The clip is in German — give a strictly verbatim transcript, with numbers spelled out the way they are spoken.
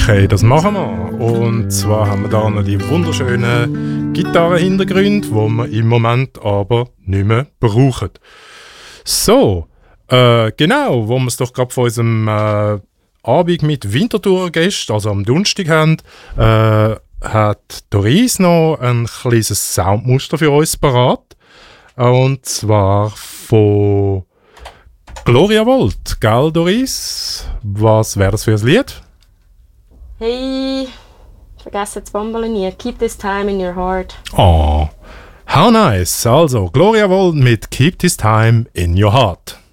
Okay, das machen wir. Und zwar haben wir da noch die wunderschönen Gitarrenhintergründe, die wir im Moment aber nicht mehr brauchen. So, äh, genau, wo wir es doch gerade von unserem äh, Abend mit Winterthur-Gästen, also am Donnerstag haben, äh, hat Doris noch ein kleines Soundmuster für uns parat. Und zwar von Gloria Volt. Gell, Doris? Was wäre das für ein Lied? Hey, vergessen das Bambeln nie. Keep this time in your heart. Oh, how nice. Also, Gloria Volt mit Keep This Time in Your Heart.